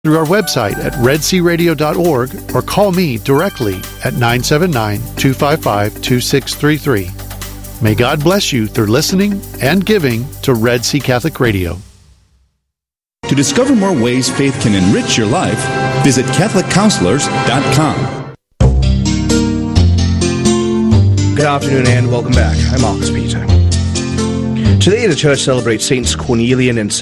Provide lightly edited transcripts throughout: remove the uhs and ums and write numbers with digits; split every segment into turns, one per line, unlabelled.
through our website at redsearadio.org or call me directly at 979-255-2633. May God bless you through listening and giving to Red Sea Catholic Radio.
To discover more ways faith can enrich your life, visit CatholicCounselors.com.
Good afternoon and welcome back. I'm Marcus Peter. Today the church celebrates Saints Cornelius and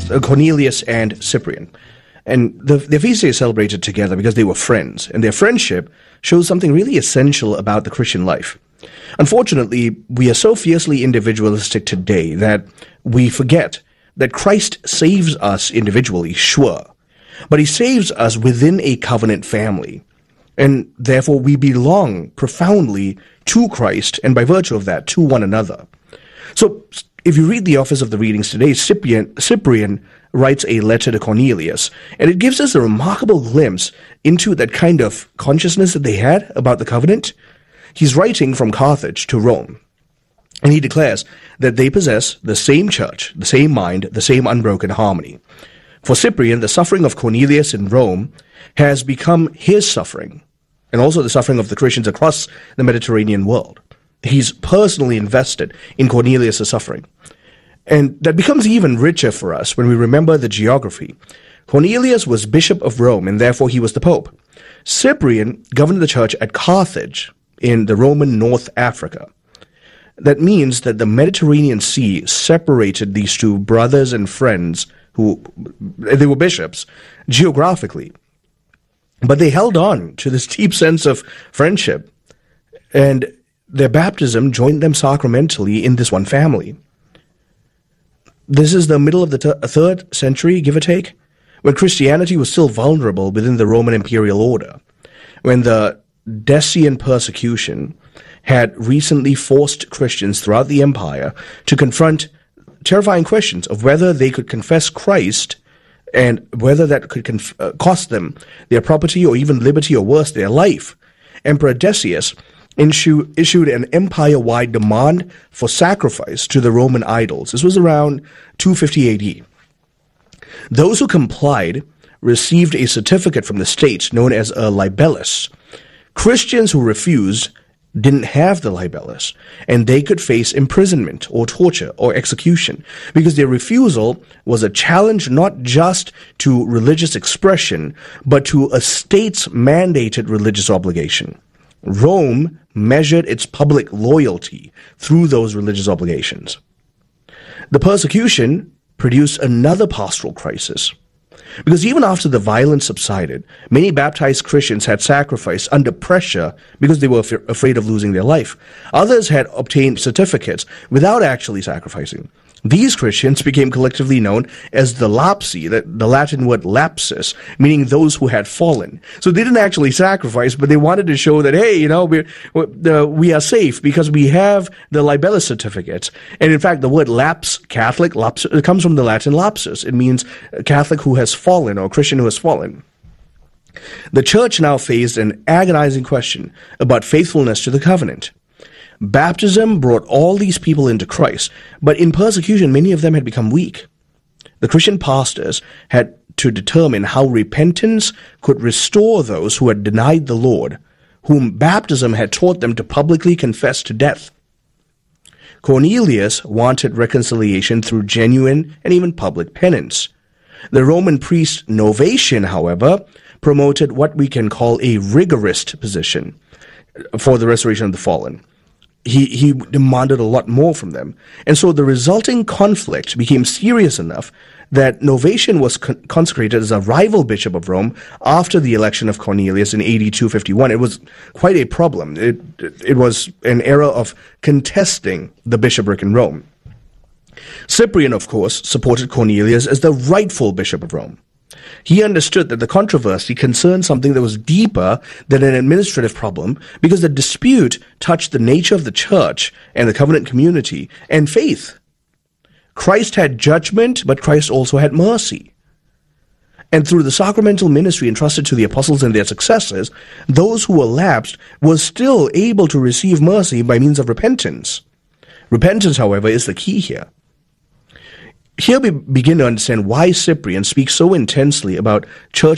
Cyprian. And their feast day is celebrated together because they were friends, and their friendship shows something really essential about the Christian life. Unfortunately, we are so fiercely individualistic today that we forget that Christ saves us individually, sure, but he saves us within a covenant family. And therefore we belong profoundly to Christ, and by virtue of that, to one another. So if you read the office of the readings today, Cyprian writes a letter to Cornelius, and it gives us a remarkable glimpse into that kind of consciousness that they had about the covenant. He's writing from Carthage to Rome, and he declares that they possess the same church, the same mind, the same unbroken harmony. For Cyprian, the suffering of Cornelius in Rome has become his suffering, and also the suffering of the Christians across the Mediterranean world. He's personally invested in Cornelius' suffering. And that becomes even richer for us when we remember the geography. Cornelius was Bishop of Rome, and therefore he was the Pope. Cyprian governed the church at Carthage in the Roman North Africa. That means that the Mediterranean Sea separated these two brothers and friends they were bishops, geographically. But they held on to this deep sense of friendship, and their baptism joined them sacramentally in this one family. This is the middle of the 3rd century, give or take, when Christianity was still vulnerable within the Roman imperial order, when the Decian persecution had recently forced Christians throughout the empire to confront terrifying questions of whether they could confess Christ and whether that could cost them their property or even liberty or worse, their life. Emperor Decius issued an empire-wide demand for sacrifice to the Roman idols. This was around 250 AD. Those who complied received a certificate from the state known as a libellus. Christians who refused didn't have the libellus, and they could face imprisonment or torture or execution because their refusal was a challenge not just to religious expression, but to a state's mandated religious obligation. Rome measured its public loyalty through those religious obligations. The persecution produced another pastoral crisis, because even after the violence subsided, many baptized Christians had sacrificed under pressure because they were afraid of losing their life. Others had obtained certificates without actually sacrificing. These Christians became collectively known as the lapsi, the Latin word lapsus, meaning those who had fallen. So they didn't actually sacrifice, but they wanted to show that, hey, we are safe because we have the libellus certificates. And in fact, the word Catholic, it comes from the Latin lapsus. It means Catholic who has fallen or Christian who has fallen. The church now faced an agonizing question about faithfulness to the covenant. Baptism brought all these people into Christ, but in persecution, many of them had become weak. The Christian pastors had to determine how repentance could restore those who had denied the Lord, whom baptism had taught them to publicly confess to death. Cornelius wanted reconciliation through genuine and even public penance. The Roman priest Novatian, however, promoted what we can call a rigorist position for the restoration of the fallen. He demanded a lot more from them. And so the resulting conflict became serious enough that Novatian was consecrated as a rival bishop of Rome after the election of Cornelius in AD 251. It was quite a problem. It was an era of contesting the bishopric in Rome. Cyprian, of course, supported Cornelius as the rightful bishop of Rome. He understood that the controversy concerned something that was deeper than an administrative problem, because the dispute touched the nature of the church and the covenant community and faith. Christ had judgment, but Christ also had mercy. And through the sacramental ministry entrusted to the apostles and their successors, those who were lapsed were still able to receive mercy by means of repentance. Repentance, however, is the key here. Here we begin to understand why Cyprian speaks so intensely about church